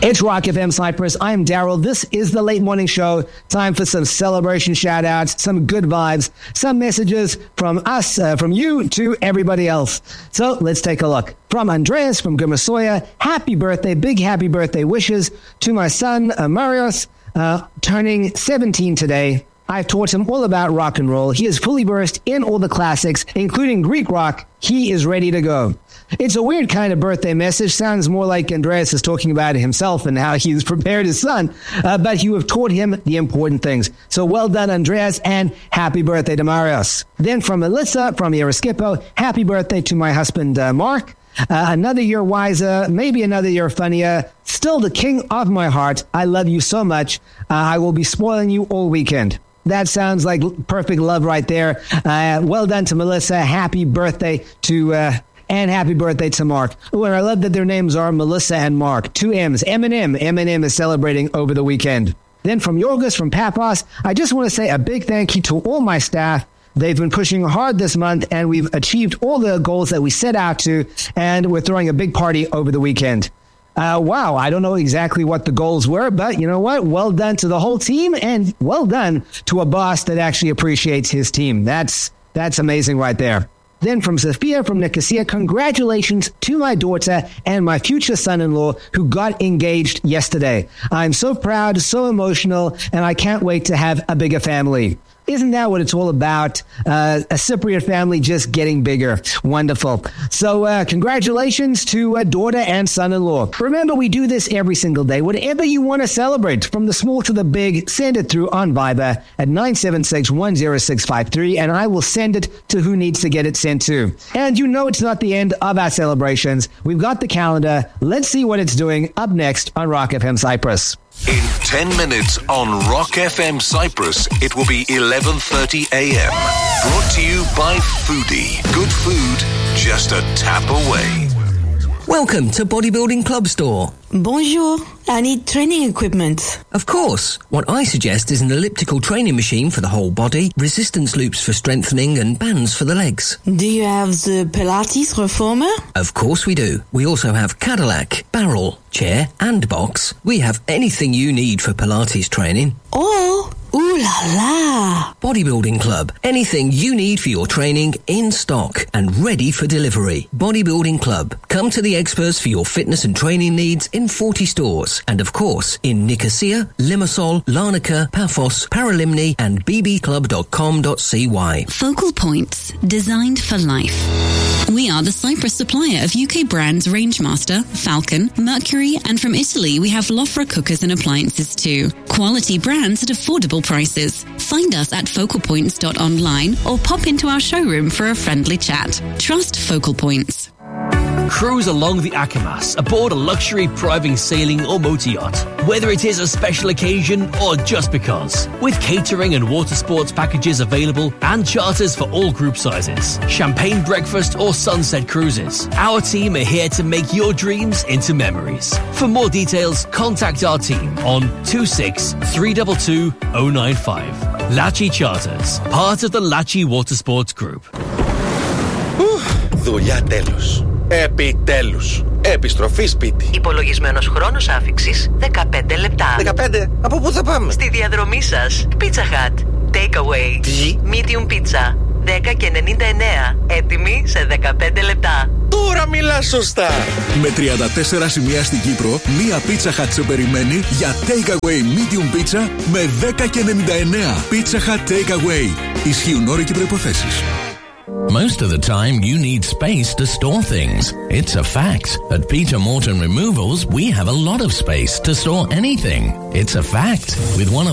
It's Rock FM Cyprus. I'm Daryl. This is the Late Morning Show. Time for some celebration shout-outs, some good vibes, some messages from us, from you to everybody else. So let's take a look. From Andreas from Gumasoya, happy birthday, big happy birthday wishes to my son, Marios, turning 17 today. I've taught him all about rock and roll. He is fully versed in all the classics, including Greek rock. He is ready to go. It's a weird kind of birthday message. Sounds more like Andreas is talking about himself and how he's prepared his son. But you have taught him the important things. So well done, Andreas, and happy birthday to Marios. Then from Melissa from Eraskippo, happy birthday to my husband, Mark. Another year wiser, maybe another year funnier. Still the king of my heart. I love you so much. I will be spoiling you all weekend. That sounds like perfect love right there. Well done to Melissa. Happy birthday to... and happy birthday to Mark. Oh, and I love that their names are Melissa and Mark. 2 M's. M&M. M&M is celebrating over the weekend. Then from Yorgos from Papos, I just want to say a big thank you to all my staff. They've been pushing hard this month, and we've achieved all the goals that we set out to, and we're throwing a big party over the weekend. Wow, I don't know exactly what the goals were, but you know what? Well done to the whole team, and well done to a boss that actually appreciates his team. That's amazing right there. Then from Sophia from Nicosia, congratulations to my daughter and my future son-in-law who got engaged yesterday. I'm so proud, so emotional, and I can't wait to have a bigger family. Isn't that what it's all about? A Cypriot family just getting bigger. Wonderful. So congratulations to daughter and son-in-law. Remember, we do this every single day. Whatever you want to celebrate, from the small to the big, send it through on Viber at 976-10653, and I will send it to who needs to get it sent to. And you know it's not the end of our celebrations. We've got the calendar. Let's see what it's doing up next on Rock FM Cyprus. In 10 minutes on Rock FM Cyprus, it will be 11:30 a.m. Brought to you by Foodie. Good food, just a tap away. Welcome to Bodybuilding Club Store. Bonjour. I need training equipment. Of course. What I suggest is an elliptical training machine for the whole body, resistance loops for strengthening, and bands for the legs. Do you have the Pilates Reformer? Of course we do. We also have Cadillac, barrel, chair, and box. We have anything you need for Pilates training. Oh, ooh la la. Bodybuilding Club. Anything you need for your training in stock and ready for delivery. Bodybuilding Club. Come to the experts for your fitness and training needs in 40 stores. And of course, in Nicosia, Limassol, Larnaca, Paphos, Paralimni, and bbclub.com.cy. Focal Points. Designed for life. We are the Cyprus supplier of UK brands Rangemaster, Falcon, Mercury, and from Italy we have Lofra cookers and appliances too. Quality brands at affordable prices. Find us at focalpoints.online or pop into our showroom for a friendly chat. Trust Focal Points. Cruise along the Akamas aboard a luxury private sailing or motor yacht. Whether it is a special occasion or just because. With catering and water sports packages available and charters for all group sizes. Champagne breakfast or sunset cruises. Our team are here to make your dreams into memories. For more details, contact our team on 26 322 095. Lachi Charters, part of the Lachi Water Sports Group. Δουλειά τέλος. Επιτέλους. Επιστροφή σπίτι. Υπολογισμένος χρόνος άφιξης 15 λεπτά. 15? Από πού θα πάμε? Στη διαδρομή σας. Pizza Hut. Takeaway. Τι? Medium pizza. 10,99. Έτοιμη σε 15 λεπτά. Τώρα μιλάς σωστά. Με 34 σημεία στην Κύπρο, μία Pizza Hut σε περιμένει για Takeaway Medium Pizza με 10,99. Pizza Hut Takeaway. Ισχύουν όροι και προϋποθέσεις. Most of the time, you need space to store things. It's a fact. At Peter Morton Removals, we have a lot of space to store anything. It's a fact. With one of